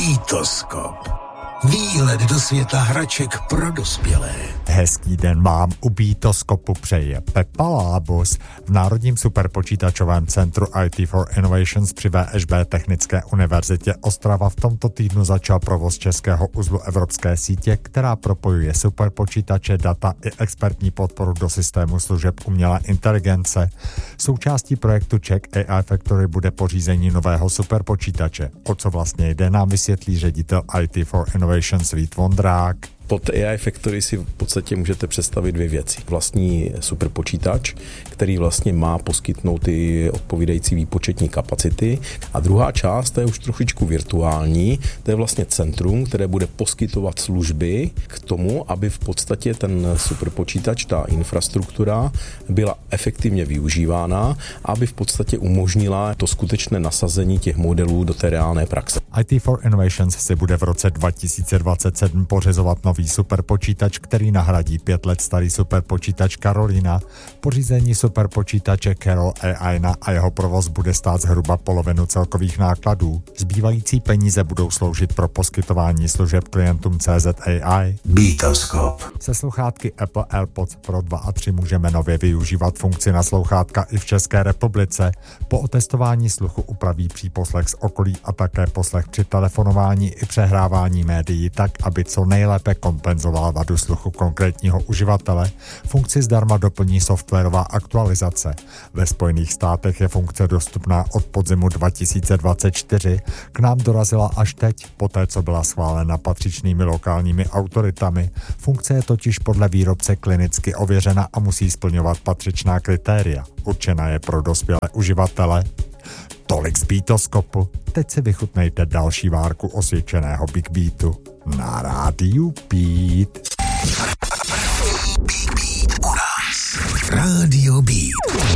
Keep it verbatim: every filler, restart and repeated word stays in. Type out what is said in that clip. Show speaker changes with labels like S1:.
S1: Beatoskop. Výlet do světa hraček pro dospělé.
S2: Hezký den vám u Beatoskopu přeje Pepa Lábus. V Národním superpočítačovém centru I T for Innovations při V Š B Technické univerzitě Ostrava v tomto týdnu začal provoz českého uzlu evropské sítě, která propojuje superpočítače, data i expertní podporu do systému služeb umělé inteligence. Součástí projektu Czech A I Factory bude pořízení nového superpočítače. O co vlastně jde, nám vysvětlí ředitel I T for Innovations Vít Vondrák.
S3: Pod A I Factory si v podstatě můžete představit dvě věci. Vlastní superpočítač, který vlastně má poskytnout ty odpovídající výpočetní kapacity. A druhá část, to je už trošičku virtuální, to je vlastně centrum, které bude poskytovat služby k tomu, aby v podstatě ten superpočítač, ta infrastruktura byla efektivně využívána, aby v podstatě umožnila to skutečné nasazení těch modelů do té reálné praxe.
S2: I T for Innovations si bude v roce dva tisíce dvacet sedm pořizovat nový superpočítač, který nahradí pět let starý superpočítač Karolina. Pořízení superpočítače Carol A I a jeho provoz bude stát zhruba polovinu celkových nákladů. Zbývající peníze budou sloužit pro poskytování služeb klientům C Z A I.
S1: Beatoskop.
S2: Se sluchátky Apple AirPods Pro dva a tři můžeme nově využívat funkci na slouchátka i v České republice. Po otestování sluchu upraví příposlech z okolí a také poslech při telefonování i přehrávání médií tak, aby co nejlépe kompenzoval vadu sluchu konkrétního uživatele. Funkci zdarma doplní softwarová aktualizace. Ve Spojených státech je funkce dostupná od podzimu dva tisíce dvacet čtyři. K nám dorazila až teď, poté co byla schválena patřičnými lokálními autoritami. Funkce je totiž podle výrobce klinicky ověřena a musí splňovat patřičná kritéria. Určena je pro dospělé uživatele. Tolik z Beatoskopu. Teď si vychutnejte další várku osvědčeného Big Beatu na rádiu Beat.
S1: Big Beat u nás. Rádio